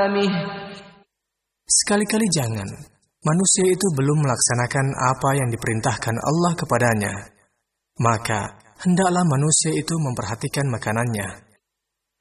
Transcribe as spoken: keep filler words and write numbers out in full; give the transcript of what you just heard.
طعامه. Sekali-kali jangan, manusia itu belum melaksanakan apa yang diperintahkan Allah kepadanya. Maka, hendaklah manusia itu memperhatikan makanannya.